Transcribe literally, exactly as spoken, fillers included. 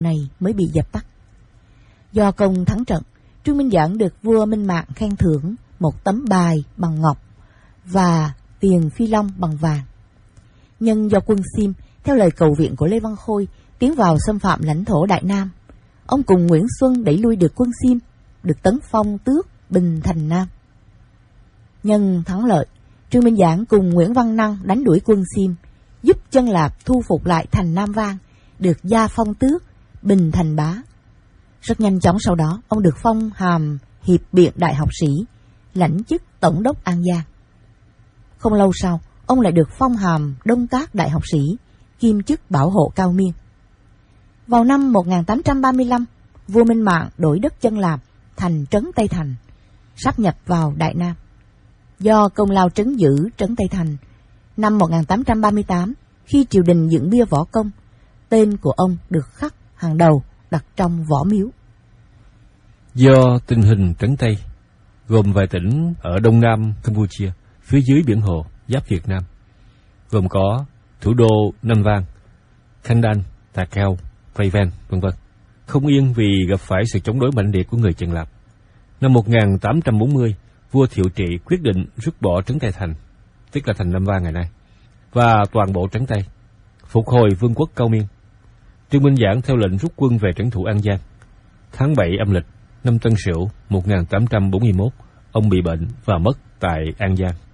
này mới bị dập tắt. Do công thắng trận, Trương Minh Giảng được vua Minh Mạng khen thưởng một tấm bài bằng ngọc và tiền phi long bằng vàng. Nhưng do quân Xiêm theo lời cầu viện của Lê Văn Khôi tiến vào xâm phạm lãnh thổ Đại Nam, ông cùng Nguyễn Xuân đẩy lui được quân Xiêm, được tấn phong tước Bình Thành Nam. Nhân thắng lợi, Trương Minh Giảng cùng Nguyễn Văn Năng đánh đuổi quân Xiêm, giúp Chân Lạp thu phục lại thành Nam Vang, được gia phong tước Bình Thành Bá. Rất nhanh chóng sau đó, ông được phong hàm Hiệp Biện Đại học sĩ, lãnh chức Tổng đốc An Giang. Không lâu sau, ông lại được phong hàm Đông Các Đại học sĩ, kiêm chức bảo hộ Cao Miên. Vào năm một nghìn tám trăm ba mươi lăm, vua Minh Mạng đổi đất Chân Lạp thành trấn Tây Thành, sáp nhập vào Đại Nam. Do công lao trấn giữ trấn Tây Thành, năm một nghìn tám trăm ba mươi tám, khi triều đình dựng bia võ công, tên của ông được khắc hàng đầu đặt trong võ miếu. Do tình hình trấn Tây, gồm vài tỉnh ở đông nam Campuchia, phía dưới biển Hồ, giáp Việt Nam, gồm có thủ đô Nam Vang, Khandan, Tà Keo, Preven, vân vân, không yên vì gặp phải sự chống đối mạnh liệt của người Chân Lạp. Năm một nghìn tám trăm bốn mươi, vua Thiệu Trị quyết định rút bỏ trấn Tây Thành, tức là thành Nam Vang ngày nay, và toàn bộ trấn Tây, phục hồi vương quốc Cao Miên. Trương Minh Giảng theo lệnh rút quân về trấn thủ An Giang. Tháng bảy âm lịch, năm Tân Sửu một nghìn tám trăm bốn mươi mốt, ông bị bệnh và mất tại An Giang.